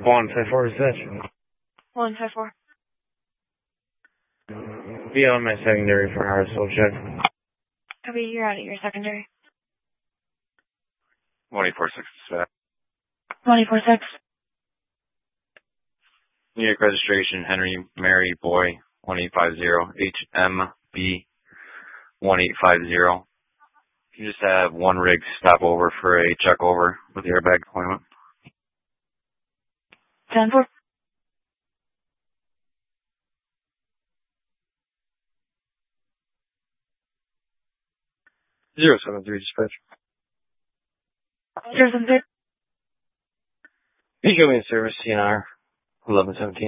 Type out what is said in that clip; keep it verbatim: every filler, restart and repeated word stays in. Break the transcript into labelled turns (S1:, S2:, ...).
S1: one five four reception.
S2: one five four.
S1: Be on my secondary for Harrisville check.
S2: Copy, you're out at your secondary.
S3: one eight four six dispatch.
S2: one eight four six.
S3: New York registration, Henry Mary Boy, one eight five zero, H M B one eight five zero. You just have one rig stop over for a check over with the airbag deployment.
S2: ten four.
S1: zero seven three dispatch.
S2: zero seven three.
S1: Eco main service, C N R, eleven seventeen.